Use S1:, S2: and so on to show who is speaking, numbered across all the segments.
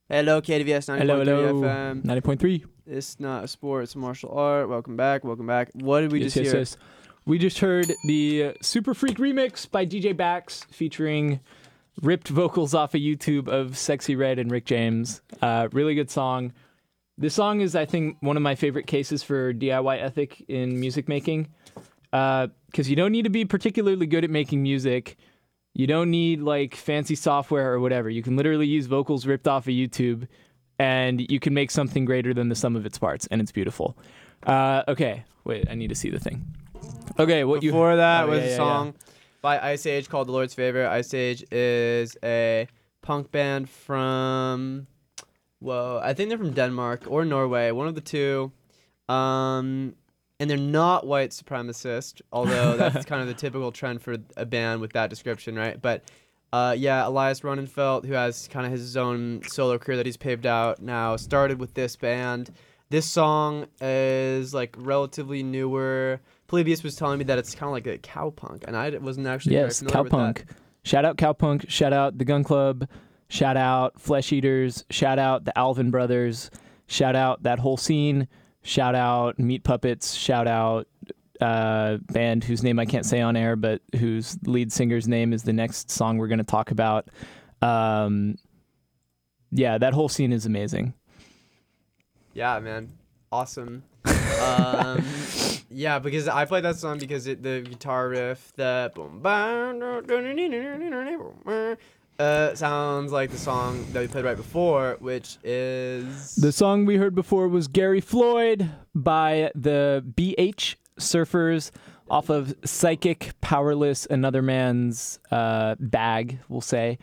S1: Hello, KDVS
S2: Hello,
S1: 90.3
S2: hello.
S1: FM.
S2: 90.3.
S1: It's not a sport, it's a martial art. Welcome back, welcome back. What did we
S2: Yes,
S1: just
S2: yes,
S1: hear?
S2: yes. We just heard the Super Freak remix by DJ Bax featuring ripped vocals off of YouTube of Sexy Red and Rick James. Really good song. This song is, I think, one of my favorite cases for DIY ethic in music making. Because you don't need to be particularly good at making music. You don't need like fancy software or whatever. You can literally use vocals ripped off of YouTube and you can make something greater than the sum of its parts, and it's beautiful. Okay, wait, I need to see the thing. Okay,
S1: Before that
S2: oh,
S1: was
S2: yeah,
S1: a
S2: yeah,
S1: song by Ice Age called The Lord's Favor. Ice Age is a punk band from, I think they're from Denmark or Norway, one of the two. And they're not white supremacist, although that's kind of the typical trend for a band with that description, right? But Elias Ronenfeld, who has kind of his own solo career that he's paved out now, started with this band. This song is like relatively newer. Polybius was telling me that it's kind of like a cowpunk, and I wasn't actually very
S2: Yes,
S1: familiar with that.
S2: Cowpunk. Shout out Cowpunk. Shout out the Gun Club. Shout out Flesh Eaters. Shout out the Alvin Brothers. Shout out that whole scene. Shout out Meat Puppets. Shout out band whose name I can't say on air, but whose lead singer's name is the next song we're going to talk about. Yeah, that whole scene is amazing.
S1: Yeah, man, awesome. Yeah, because I played that song because the guitar riff, the boom, sounds like the song that we played right before, which is
S2: The song we heard before was Gary Floyd by the BH Surfers off of Psychic Powerless, Another Man's Bag, we'll say.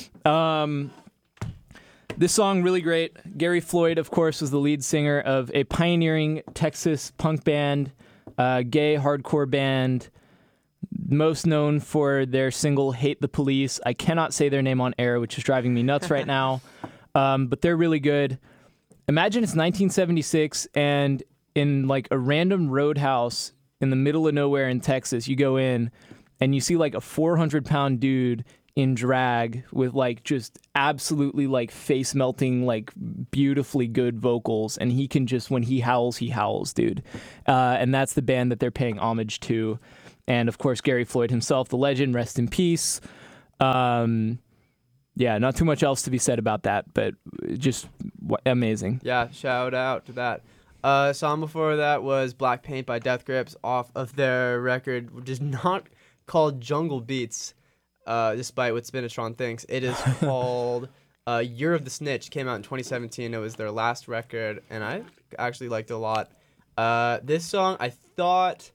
S2: This song, really great. Gary Floyd, of course, was the lead singer of a pioneering Texas punk band, gay hardcore band, most known for their single Hate the Police. I cannot say their name on air, which is driving me nuts right now, but they're really good. Imagine it's 1976 and in like a random roadhouse in the middle of nowhere in Texas, you go in and you see like a 400-pound dude in drag with like just absolutely like face melting, like beautifully good vocals. And he can just, when he howls, dude. And that's the band that they're paying homage to. And of course, Gary Floyd himself, the legend, rest in peace. Yeah, not too much else to be said about that, but just amazing.
S1: Yeah, shout out to that. Song before that was Black Paint by Death Grips off of their record, which is not called Jungle Beats, despite what Spinatron thinks. It is called Year of the Snitch. Came out in 2017. It was their last record, and I actually liked it a lot. This song I thought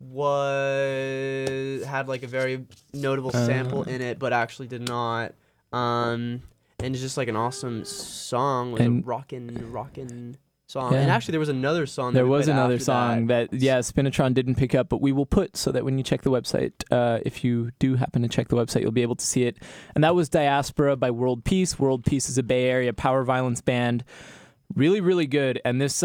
S1: had like a very notable sample in it, but actually did not. And it's just like an awesome song. It was a rockin' song.
S2: Yeah.
S1: And actually, there was another song.
S2: There was another song that Spinatron didn't pick up, but we will put so that when you check the website, if you do happen to check the website, you'll be able to see it. And that was Diaspora by World Peace. World Peace is a Bay Area power violence band. Really, really good. And this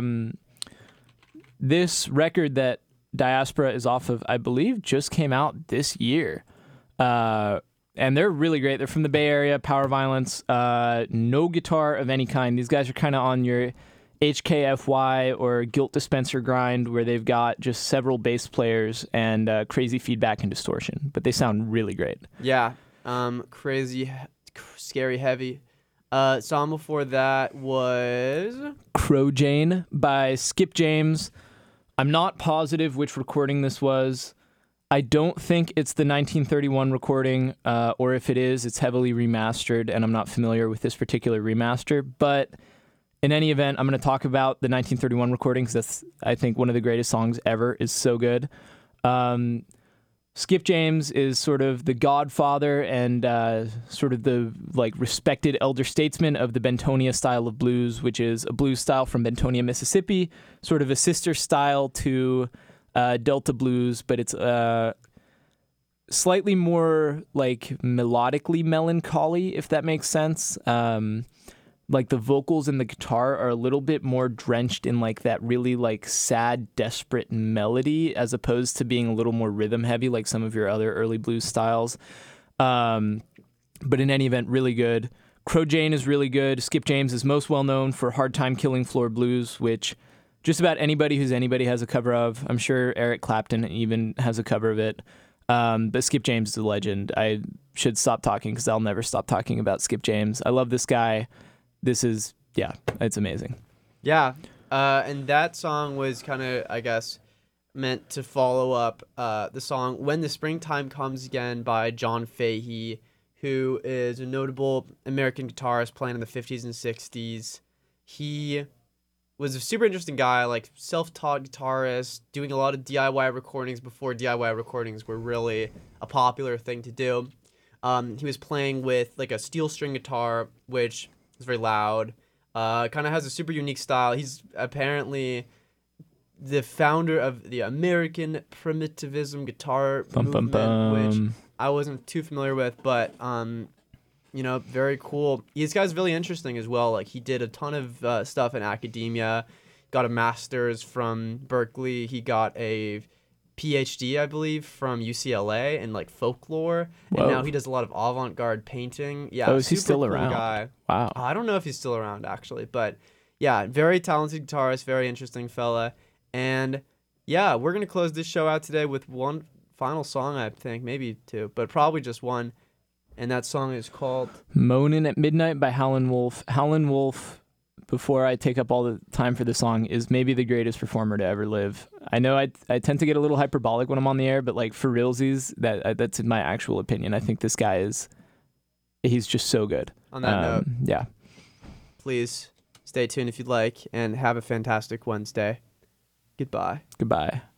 S2: record that Diaspora is off of, I believe, just came out this year. And they're really great. They're from the Bay Area, power violence, no guitar of any kind. These guys are kind of on your HKFY or Guilt Dispenser grind where they've got just several bass players and crazy feedback and distortion. But they sound really great.
S1: Yeah, crazy, scary, heavy. Song before that was
S2: Crow Jane by Skip James. I'm not positive which recording this was. I don't think it's the 1931 recording, or if it is, it's heavily remastered, and I'm not familiar with this particular remaster. But in any event, I'm going to talk about the 1931 recording because that's, I think, one of the greatest songs ever. Is so good. Skip James is sort of the godfather and sort of the like respected elder statesman of the Bentonia style of blues, which is a blues style from Bentonia, Mississippi, sort of a sister style to Delta blues, but it's slightly more like melodically melancholy, if that makes sense. Like the vocals and the guitar are a little bit more drenched in like that really like sad, desperate melody, as opposed to being a little more rhythm heavy like some of your other early blues styles. But in any event, really good. Crow Jane is really good. Skip James is most well known for Hard Time Killing Floor Blues, which just about anybody who's anybody has a cover of. I'm sure Eric Clapton even has a cover of it. But Skip James is a legend. I should stop talking because I'll never stop talking about Skip James. I love this guy. This is, it's amazing.
S1: Yeah. And that song was kind of, I guess, meant to follow up the song When the Springtime Comes Again by John Fahey, who is a notable American guitarist playing in the 50s and 60s. He was a super interesting guy, like self-taught guitarist, doing a lot of DIY recordings before DIY recordings were really a popular thing to do. He was playing with like a steel string guitar, which is very loud. Kind of has a super unique style. He's apparently the founder of the American Primitivism guitar movement, which I wasn't too familiar with, but very cool. This guy's really interesting as well. Like, he did a ton of stuff in academia, got a master's from Berkeley. He got a PhD, I believe, from UCLA in like folklore.
S2: Whoa.
S1: And now he does a lot of avant-garde painting. Yeah.
S2: Oh, is he still
S1: cool
S2: around?
S1: Guy.
S2: Wow.
S1: I don't know if he's still around actually, but yeah, very talented guitarist, very interesting fella. And yeah, we're going to close this show out today with one final song, I think, maybe two, but probably just one. And that song is called
S2: Moanin' at Midnight by Howlin' Wolf. Howlin' Wolf, before I take up all the time for the song, is maybe the greatest performer to ever live. I know I tend to get a little hyperbolic when I'm on the air, but like for realsies, that's in my actual opinion. I think this guy he's just so good.
S1: On that note,
S2: yeah.
S1: Please stay tuned if you'd like, and have a fantastic Wednesday. Goodbye.
S2: Goodbye.